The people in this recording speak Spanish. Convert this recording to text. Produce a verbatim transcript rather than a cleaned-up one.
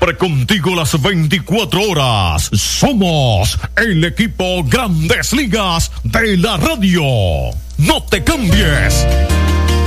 Siempre contigo las veinticuatro horas. Somos el equipo Grandes Ligas de la radio. No te cambies.